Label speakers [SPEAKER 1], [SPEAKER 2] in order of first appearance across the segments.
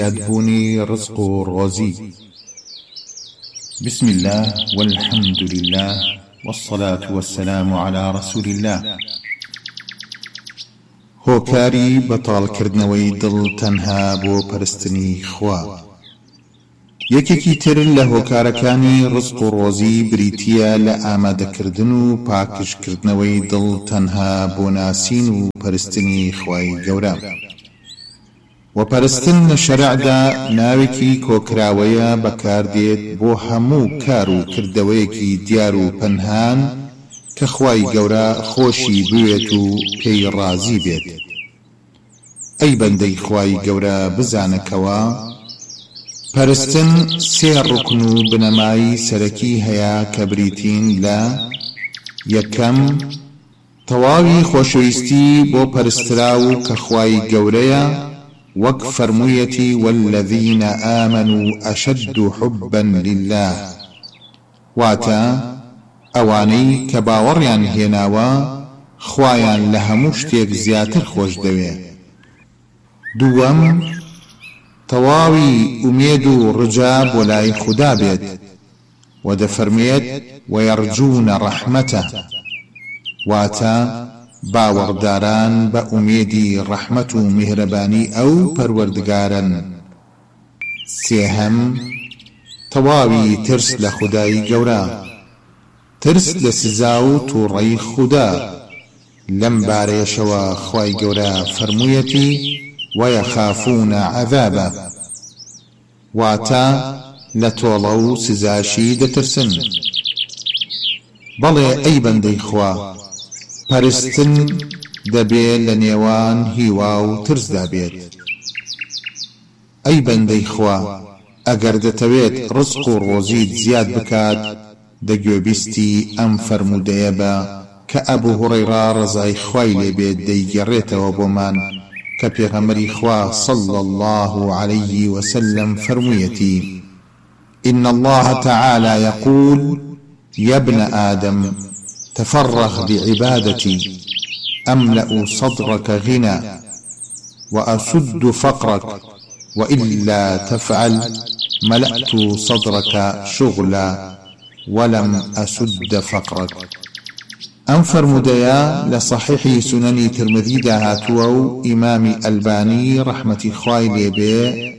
[SPEAKER 1] زيادبوني رزق ڕۆزی. بسم الله والحمد لله والصلاة والسلام على رسول الله. هۆکاری بەتاڵکردنەوەی دڵ تەنها بۆ پەرستنی خوا. یەکێکی تر لە هۆکارەکانی ڕزق و ڕۆزی بریتیە لە ئامادەکردن و پاکشکردنەوەی دڵ تەنها بۆ ناسین و پەرستنی خوای گەورە. و پەرستن لە شەرعدا ناوێکی کۆکراوەیە بەکاردێت بۆ هەموو کار و کردەوەیەکی دیار و پەنهان کە خوای گەورە خۆشی بوێت و پێی ڕازی بێت. ئەی بەندەی خوای گەورە بزانەکەوە پەرستن سێ ڕوکن و بنەمای سەرەکی هەیە کە بریتین لە: یەکەم، تەواوی خۆشەویستی بۆ پەرستراو کە خوای گەورەیە، وەک فەرموویەتی والذین آمنوا أشد حبا لله، واتە ئەوانەی کە باوەڕیان هێناوە خوایان لە هەموو شتێک زیاتر خۆش دەوێ. دووەم، تەواوی ئومێد و ڕجا بۆ لای خودا بێت و دەفەرمێت وەیەرجوونە ڕەحمەتە، واتە باوەڕداران بە ئومێدی ڕەحمەت و میهرەبانی ئەو پەروەردگارن. سێهەم، تەواوی ترس لە خودای گەورە، ترس لە سزا و تووڕەی خودا. لەم بارەیەشەوە خوای گەورە فەرموویەتی وەیەخافونە عەذابە، واتە لە تۆڵە و سزاشی دەترسن. بەڵێ ئەی بەندەی خوا، پەرستن دەبێت لە نێوان هیوا و ترسدا بێت. ئەی بەندەی خوا، ئەگەر دەتەوێت ڕزق و ڕۆزیت زیاد بکات دەگوێبیستی ئەم فەرموودەیە بە کە ئەبوو هوڕەیرا ڕەزای خوای لێبێت دەیگەڕێتەوە بۆمان کە پێغەمبەری خوا صلى الله عليه وسلم فەرموویەتی إن الله تعالى يقول يا ابن آدم تفرغ بعبادتي أملأ صدرك غنى وأسد فقرك وإلا تفعل ملأت صدرك شغلا ولم أسد فقرك. أم فرموديا لصحيح سنن ترمذي داهاتو إمام ألباني رحمة خواي ليبي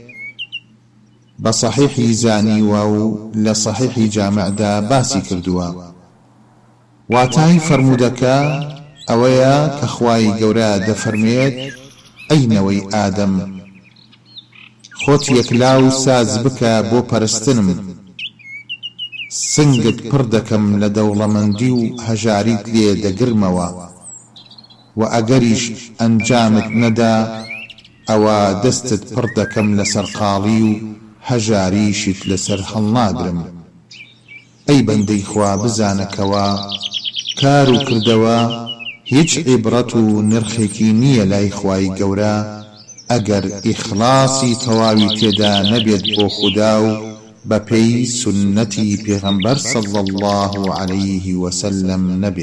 [SPEAKER 1] بصحيح زاني و لصحيح جامع دا باسي كردوا. واتای فرمودەکە ئەوەیە کە خوای گەورە دەفەرمێت ئەینەوەی ئادەم، خۆت یەکلاو ساز بکە بۆ پەرستنم، سنگت پڕ دەکەم لە دەوڵەمەندی و هەژاریت لێ دەگرمەوە، و ئەگەریش ئەنجامت نەدا ئەوە دەستت پڕ دەکەم لە سەرقاڵی و هەژاریشت لەسەر هەڵناگرم. ئەی بەندەی خوا بزانەکەوە کار و کردەوە هیچ عیبرەت و نرخێکی نییە لای خوای گەورە ئەگەر ئیخلاسی تەواوی تێدا نەبێت بۆ خودا و بەپێی سنەتی پێغەمبەر صلی الله عليه وسلم نەبێت.